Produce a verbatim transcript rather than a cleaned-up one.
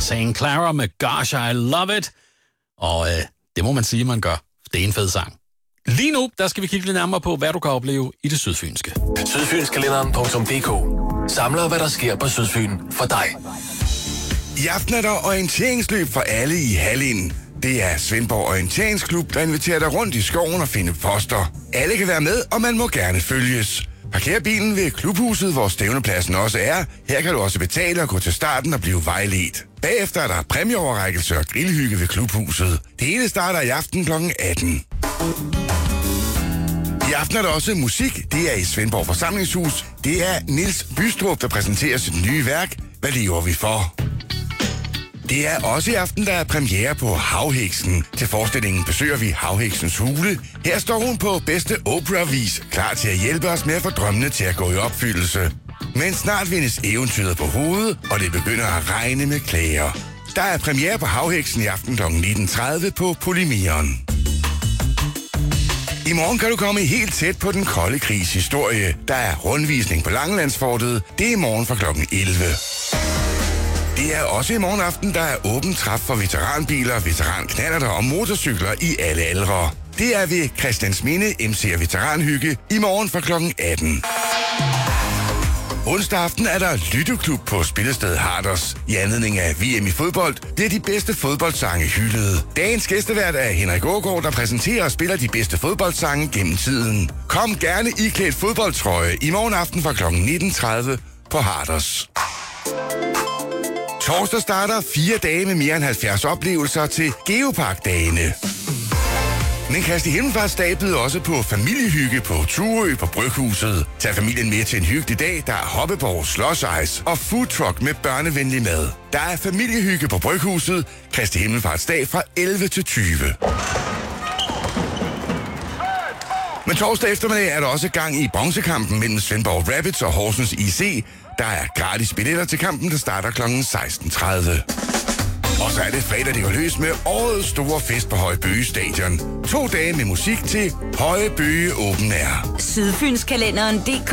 Saint Clara med Gosh, I Love It. Og øh, det må man sige, man gør. Det er en fed sang. Lige nu, der skal vi kigge lidt nærmere på, hvad du kan opleve i det sydfynske. Sydfynskalenderen punktum d k samler, hvad der sker på Sydfyn for dig. I aften er der orienteringsløb for alle i Hallin. Det er Svendborg Orienteringsklub, der inviterer dig rundt i skoven og finde poster. Alle kan være med, og man må gerne følges. Parker bilen ved klubhuset, hvor stævnepladsen også er. Her kan du også betale og gå til starten og blive vejledt. Bagefter er der præmieoverrækkelse og grillhygge ved klubhuset. Det hele starter i aften klokken atten. I aften er der også musik. Det er i Svendborg Forsamlingshus. Det er Niels Bystrup, der præsenterer sit nye værk. Hvad lever vi for? Det er også i aften, der er premiere på Havheksen. Til forestillingen besøger vi Havheksens hule. Her står hun på bedste opera-vis, klar til at hjælpe os med at få drømmene til at gå i opfyldelse. Men snart vendes eventyret på hovedet, og det begynder at regne med klager. Der er premiere på Havheksen i aften kl. nitten tredive på Polymieren. I morgen kan du komme helt tæt på den kolde krigs historie. Der er rundvisning på Langelandsfortet. Det er i morgen fra klokken elleve. Det er også i morgen aften, der er åben træf for veteranbiler, veteranknallerter og motorcykler i alle aldre. Det er ved Christiansminde M C og Veteranhygge i morgen fra klokken atten. Onsdag aften er der lytteklub på Spillested Harders. I anledning af V M i fodbold bliver de bedste fodboldsange hyldet. Dagens gæstevært er Henrik Aagaard, der præsenterer og spiller de bedste fodboldsange gennem tiden. Kom gerne iklædt fodboldtrøje i morgen aften fra klokken nitten tredive på Harders. Torsdag starter fire dage med mere end halvfjerds oplevelser til Geopark-dagene. Men Kristi Himmelfartsdag byder også på familiehygge på Turø på Bryghuset. Tag familien med til en hyggelig dag, der er hoppeborg, slush ice og food truck med børnevenlig mad. Der er familiehygge på Bryghuset, Kristi Himmelfartsdag fra elleve til tyve. Men torsdag eftermiddag er der også gang i bronzekampen mellem Svendborg Rabbits og Horsens I C. Der er gratis billetter til kampen, der starter klokken seksten tredive. Og så er det fredag, det går løs med årets store fest på Høje Bøge Stadion. To dage med musik til Høje Bøge Open Air. Sydfynskalenderen punktum d k